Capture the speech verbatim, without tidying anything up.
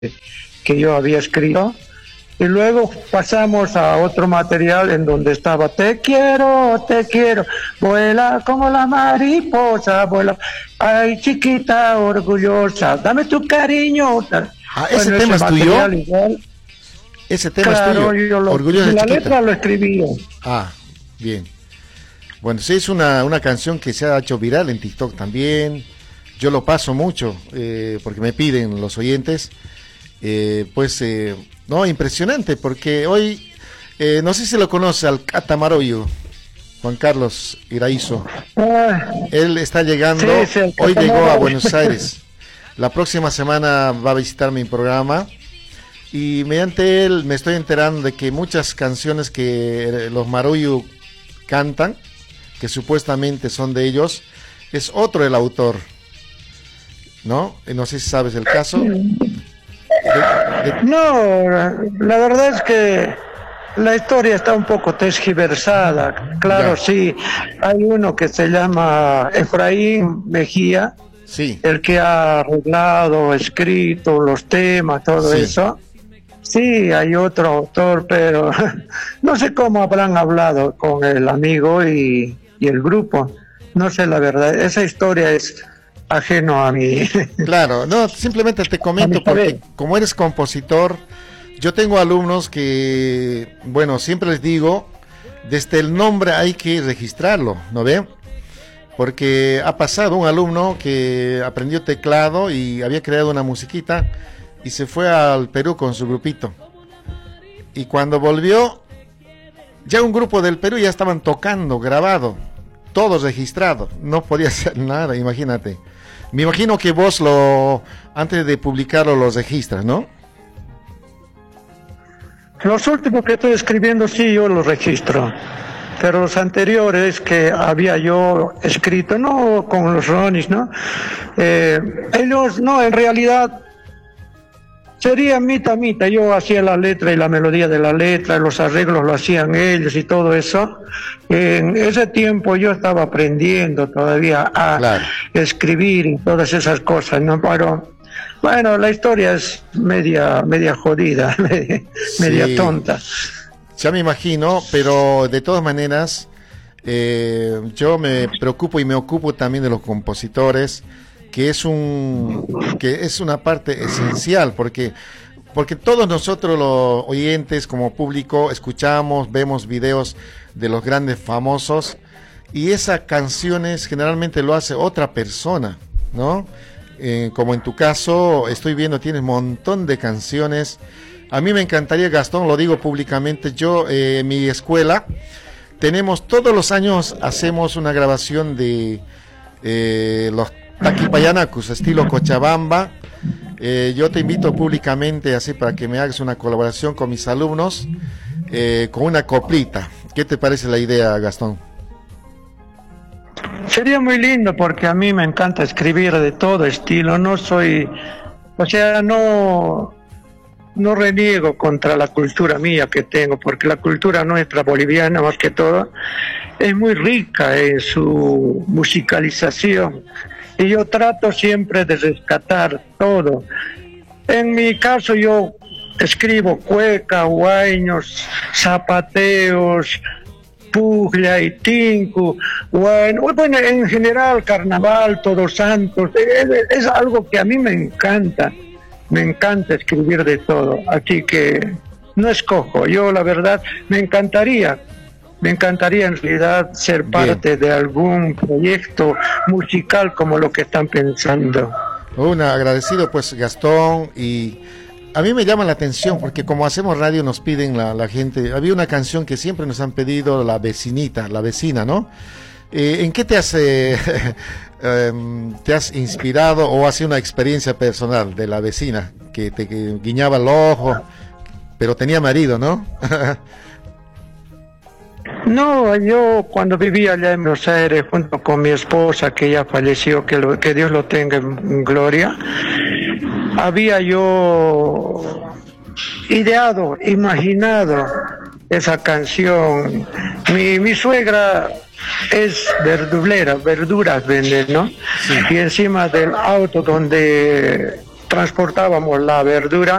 que yo había escrito. Y luego pasamos a otro material en donde estaba te quiero, te quiero, vuela como la mariposa, vuela, ay chiquita orgullosa, dame tu cariño. Ah, ese bueno, tema ese es tuyo. Igual, ese tema claro, es tuyo. Yo lo, orgullosa la chiquita. letra lo escribí yo. Ah, bien. Bueno, sí, es una, una canción que se ha hecho viral en TikTok también. Yo lo paso mucho eh, porque me piden los oyentes. Eh, pues... Eh, No, impresionante, porque hoy, eh, no sé si lo conoce, al Catamaroyo, Juan Carlos Iraizo. Él está llegando, sí, sí, hoy llegó a Buenos Aires. La próxima semana va a visitar mi programa y mediante él me estoy enterando de que muchas canciones que los Maroyu cantan, que supuestamente son de ellos, es otro el autor, ¿no? No sé si sabes el caso. De, de... No, la verdad es que la historia está un poco tergiversada. Claro, ya. Sí, hay uno que se llama Efraín Mejía, sí. El que ha arreglado, escrito los temas, todo sí. Eso. Sí, hay otro autor, pero no sé cómo habrán hablado con el amigo y, y el grupo. No sé la verdad, esa historia es... ajeno a mí. Claro, no, simplemente te comento porque como eres compositor, yo tengo alumnos que, bueno, siempre les digo, desde el nombre hay que registrarlo, ¿no ve? Porque ha pasado un alumno que aprendió teclado y había creado una musiquita y se fue al Perú con su grupito. Y cuando volvió, ya un grupo del Perú ya estaban tocando, grabado, todos registrados, no podía hacer nada, imagínate. Me imagino que vos lo antes de publicarlo los registras, ¿no? Los últimos que estoy escribiendo sí yo los registro, pero los anteriores que había yo escrito, no con los Ronis, ¿no? Eh, ellos, no, en realidad sería mitad mitad, yo hacía la letra y la melodía de la letra, los arreglos lo hacían ellos y todo eso. En ese tiempo yo estaba aprendiendo todavía a claro. escribir y todas esas cosas, ¿no? Pero bueno, la historia es media, media jodida, media, sí. media tonta. Ya me imagino, pero de todas maneras, eh, yo me preocupo y me ocupo también de los compositores, que es un que es una parte esencial porque porque todos nosotros los oyentes como público escuchamos, vemos videos de los grandes famosos y esas canciones generalmente lo hace otra persona, ¿no? Eh, como en tu caso, estoy viendo, tienes un montón de canciones. A mí me encantaría, Gastón, lo digo públicamente, yo eh, en mi escuela tenemos todos los años hacemos una grabación de eh, los Taquipayanacus, estilo Cochabamba. Eh, yo te invito públicamente así para que me hagas una colaboración con mis alumnos eh, con una coplita. ¿Qué te parece la idea, Gastón? Sería muy lindo porque a mí me encanta escribir de todo estilo. No soy, o sea, no, no reniego contra la cultura mía que tengo, porque la cultura nuestra boliviana más que todo es muy rica en su musicalización. Y yo trato siempre de rescatar todo. En mi caso yo escribo cueca, huaynos, zapateos, puglia y tinku, bueno, bueno, en general carnaval, todos santos, es, es algo que a mí me encanta, me encanta escribir de todo, así que no escojo, yo la verdad me encantaría. Me encantaría en realidad ser parte Bien. de algún proyecto musical como lo que están pensando. Un agradecido pues Gastón, y a mí me llama la atención porque como hacemos radio nos piden la, la gente, había una canción que siempre nos han pedido, La Vecinita, la vecina, ¿no? Eh, ¿En qué te has, eh, eh, te has inspirado o ha sido una experiencia personal de la vecina que te que guiñaba el ojo, pero tenía marido, ¿no? No, yo cuando vivía allá en Buenos Aires junto con mi esposa, que ya falleció, que, lo, que Dios lo tenga en gloria, había yo ideado, imaginado esa canción. Mi, mi suegra es verdulera, verduras vende, ¿no? Sí. Y encima del auto donde transportábamos la verdura